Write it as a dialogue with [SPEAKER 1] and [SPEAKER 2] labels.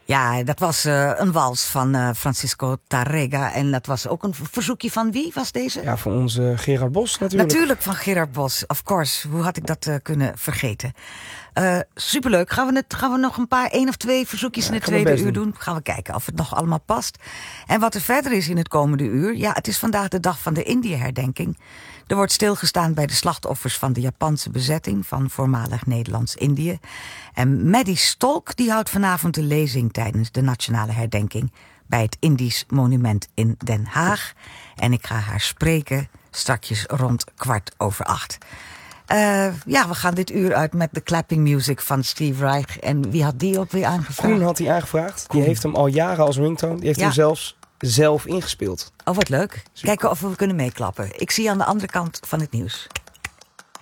[SPEAKER 1] Ja, dat was een wals van Francisco Tárrega. En dat was ook een verzoekje van wie was deze?
[SPEAKER 2] Ja, van onze Gerard Bos natuurlijk.
[SPEAKER 1] Natuurlijk van Gerard Bos, of course. Hoe had ik dat kunnen vergeten? Superleuk. Gaan we nog één of twee verzoekjes in het tweede uur doen? Gaan we kijken of het nog allemaal past. En wat er verder is in het komende uur. Ja, het is vandaag de dag van de Indië-herdenking. Er wordt stilgestaan bij de slachtoffers van de Japanse bezetting van voormalig Nederlands-Indië. En Maddie Stolk die houdt vanavond een lezing tijdens de nationale herdenking bij het Indisch Monument in Den Haag. En ik ga haar spreken strakjes rond 7:15. Ja, we gaan dit uur uit met de clapping music van Steve Reich. En wie had die ook weer aangevraagd?
[SPEAKER 2] Koen had hij aangevraagd. Die heeft hem al jaren als ringtone. Die heeft hem zelfs zelf ingespeeld.
[SPEAKER 1] Oh, wat leuk. Kijken of we kunnen meeklappen. Ik zie je aan de andere kant van het nieuws.